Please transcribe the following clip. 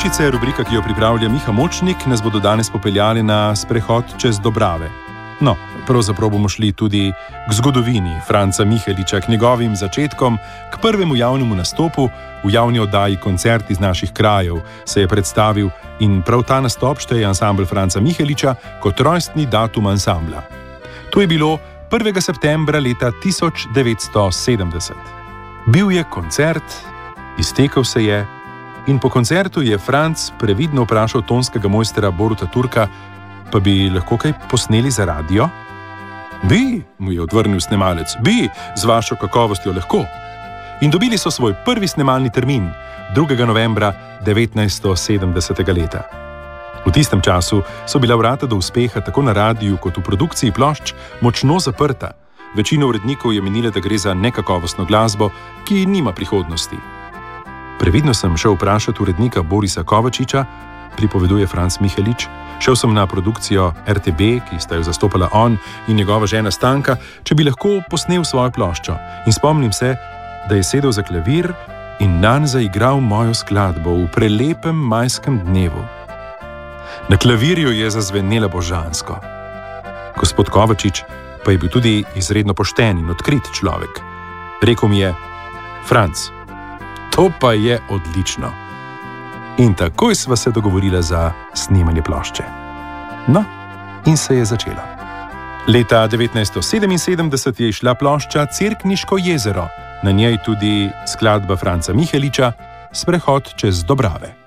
Pričice, rubrika, ki jo pripravlja Miha Močnik, nas bodo danes popeljali na sprehod čez Dobrave. No, pravzaprav bomo šli tudi k zgodovini Franca Miheliča, k njegovim začetkom, k prvemu javnemu nastopu v javni oddaji Koncert iz naših krajev se je predstavil in prav ta nastop šteje ansambl Franca Miheliča kot rojstni datum ansambla. To je bilo 1. septembra leta 1970. Bil je koncert, iztekel se je in po koncertu je Franc previdno vprašal tonskega mojstra Boruta Turka, pa bi lahko kaj posneli za radio? Bi, mu je odvrnil snemalec, bi, z vašo kakovostjo lahko. In dobili so svoj prvi snemalni termin, 2. novembra 1970. leta. V tistem času so bila vrata do uspeha tako na radiju kot v produkciji plošč močno zaprta. Večina urednikov je menila, da gre za nekakovostno glasbo, ki nima prihodnosti. Previdno sem šel vprašati urednika Borisa Kovačiča, pripoveduje Franc Mihelič. Šel sem na produkcijo RTB, ki sta jo zastopala on in njegova žena Stanka, če bi lahko posnel svojo ploščo. In spomnim se, da je sedel za klavir in nanj zaigral mojo skladbo v prelepem majskem dnevu. Na klavirju je zazvenela božansko. Gospod Kovačič pa je bil tudi izredno pošten in odkrit človek. Rekel mi je: Franc, to pa je odlično. In takoj sva se dogovorila za snemanje plošče. No, in se je začelo. Leta 1977 je išla plošča Cerkniško jezero, na njej tudi skladba Franca Miheliča Sprehod čez Dobrave.